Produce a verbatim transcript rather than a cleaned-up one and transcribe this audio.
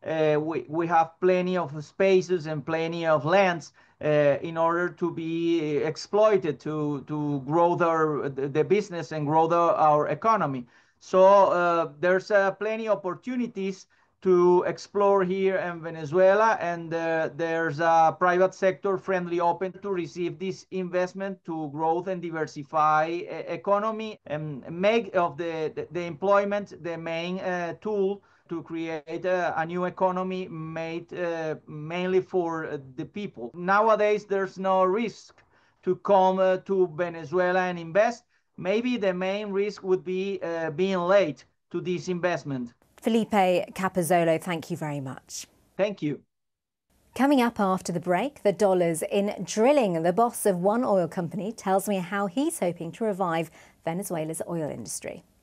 uh, we, we have plenty of spaces and plenty of lands uh, in order to be exploited to, to grow their, the business and grow the, our economy. So uh, there's uh, plenty opportunities to explore here in Venezuela, and uh, there's a private sector friendly open to receive this investment to growth and diversify uh, economy and make of the, the, the employment the main uh, tool to create a, a new economy made uh, mainly for uh, the people. Nowadays, there's no risk to come uh, to Venezuela and invest. Maybe the main risk would be uh, being late to this investment. Felipe Capozzolo, thank you very much. Thank you. Coming up after the break, the dollars in drilling. The boss of one oil company tells me how he's hoping to revive Venezuela's oil industry.